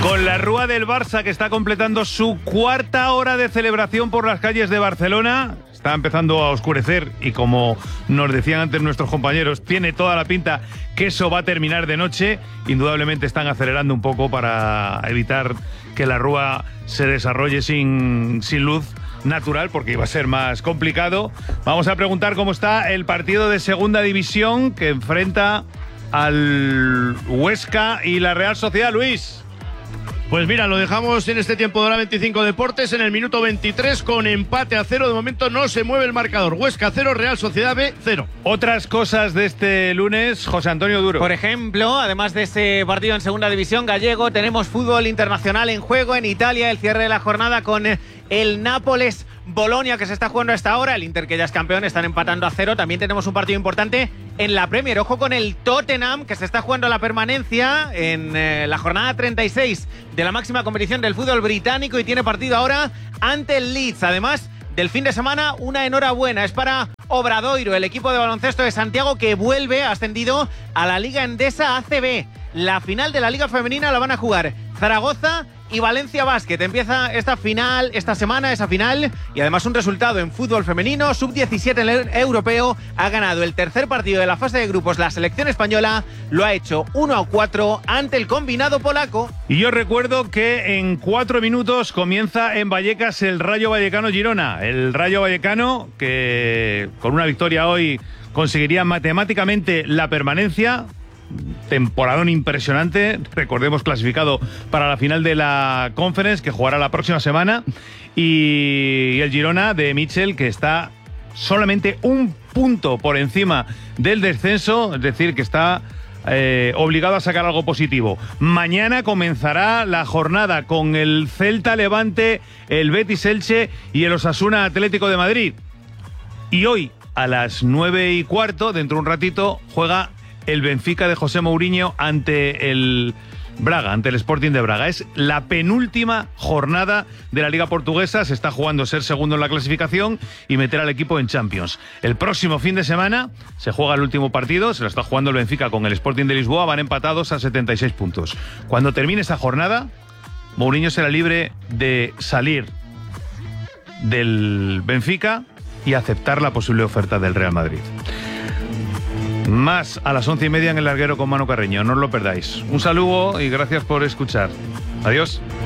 Con la Rúa del Barça, que está completando su cuarta hora de celebración por las calles de Barcelona. Está empezando a oscurecer y, como nos decían antes nuestros compañeros, tiene toda la pinta que eso va a terminar de noche. Indudablemente están acelerando un poco para evitar que la Rúa se desarrolle sin luz natural, porque iba a ser más complicado. Vamos a preguntar cómo está el partido de Segunda División que enfrenta al Huesca y la Real Sociedad. Luis. Pues mira, lo dejamos en este tiempo de hora 25 Deportes, en el minuto 23, con empate a 0. De momento no se mueve el marcador. Huesca 0, Real Sociedad B 0. Otras cosas de este lunes, José Antonio Duro. Por ejemplo, además de ese partido en Segunda División gallego, tenemos fútbol internacional en juego en Italia. El cierre de la jornada con el Nápoles Bolonia, que se está jugando hasta ahora. El Inter, que ya es campeón, están empatando a 0. También tenemos un partido importante en la Premier. Ojo con el Tottenham, que se está jugando la permanencia en la jornada 36 de la máxima competición del fútbol británico y tiene partido ahora ante el Leeds. Además del fin de semana, una enhorabuena es para Obradoiro, el equipo de baloncesto de Santiago, que vuelve ascendido a la Liga Endesa ACB. La final de la Liga Femenina la van a jugar Zaragoza y Valencia Basket. Empieza esta semana, esa final, y además un resultado en fútbol femenino. Sub-17 en el europeo. Ha ganado el tercer partido de la fase de grupos la selección española. Lo ha hecho 1-4 ante el combinado polaco. Y yo recuerdo que en 4 minutos comienza en Vallecas el Rayo Vallecano-Girona. El Rayo Vallecano, que con una victoria hoy conseguiría matemáticamente la permanencia. Temporadón impresionante, recordemos, clasificado para la final de la Conference, que jugará la próxima semana, y el Girona de Michel, que está solamente un punto por encima del descenso, es decir, que está obligado a sacar algo positivo. Mañana comenzará la jornada con el Celta Levante, el Betis Elche y el Osasuna Atlético de Madrid. Y hoy, a las 9:15, dentro de un ratito, juega el Benfica de José Mourinho ante el Braga, ante el Sporting de Braga. Es la penúltima jornada de la Liga Portuguesa. Se está jugando ser segundo en la clasificación y meter al equipo en Champions. El próximo fin de semana se juega el último partido. Se lo está jugando el Benfica con el Sporting de Lisboa. Van empatados a 76 puntos. Cuando termine esa jornada, Mourinho será libre de salir del Benfica y aceptar la posible oferta del Real Madrid. Más a las 11:30 en El Larguero con Manu Carreño. No os lo perdáis. Un saludo y gracias por escuchar. Adiós.